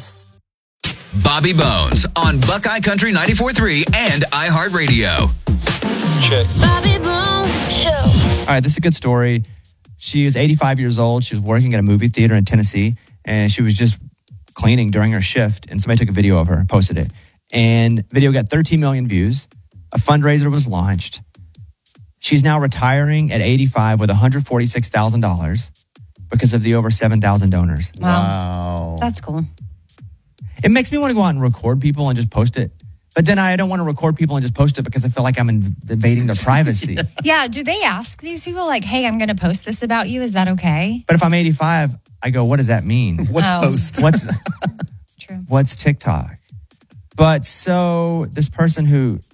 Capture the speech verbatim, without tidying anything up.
podcasts. Bobby Bones on Buckeye Country ninety-four point three and iHeartRadio. Check. Bobby Bones Show. All right, this is a good story. She is eighty-five years old. She was working at a movie theater in Tennessee, and she was just cleaning during her shift, and somebody took a video of her and posted it. And video got thirteen million views. A fundraiser was launched. She's now retiring at eighty-five with one hundred forty-six thousand dollars because of the over seven thousand donors. Wow. Wow. That's cool. It makes me want to go out and record people and just post it. But then I don't want to record people and just post it because I feel like I'm invading their privacy. Yeah, do they ask these people like, hey, I'm going to post this about you. Is that okay? But if I'm eighty-five, I go, what does that mean? What's Oh. post? What's True. what's TikTok? But so this person who